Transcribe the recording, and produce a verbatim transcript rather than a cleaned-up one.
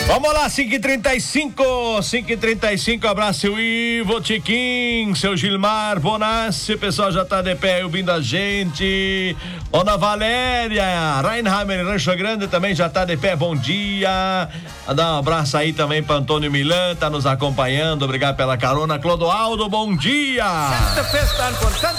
Vamos lá, cinco e trinta e cinco, cinco e trinta e cinco, abraço seu Ivo, Tiquim, seu Gilmar Bonassi, o pessoal já tá de pé aí ouvindo a gente. Dona Valéria, Reinheimer, Rancho Grande também já tá de pé, bom dia. Dá um abraço aí também para Antônio Milan, tá nos acompanhando, obrigado pela carona. Clodoaldo, bom dia.